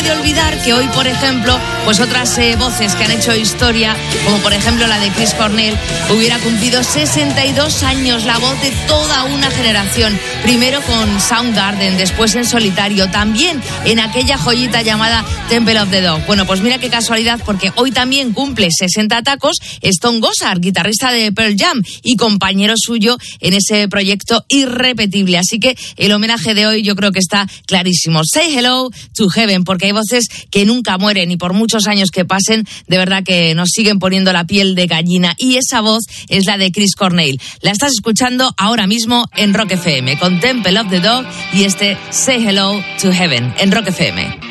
que olvidar que hoy, por ejemplo, pues otras voces que han hecho historia, como por ejemplo la de Chris Cornell, hubiera cumplido 62 años, la voz de toda una generación. Primero con Soundgarden, después en solitario, también en aquella joyita llamada Temple of the Dog. Bueno, pues mira qué casualidad, porque hoy también cumple 60 tacos Stone Gossard, guitarrista de Pearl Jam y compañero suyo en ese proyecto irrepetible. Así que el homenaje de hoy yo creo que está clarísimo. Say hello to heaven, porque hay voces que nunca mueren y por muchos años que pasen, de verdad que nos siguen poniendo la piel de gallina. Y esa voz es la de Chris Cornell. La estás escuchando ahora mismo en Rock FM con Temple of the Dog y este Say hello to heaven en Rock FM.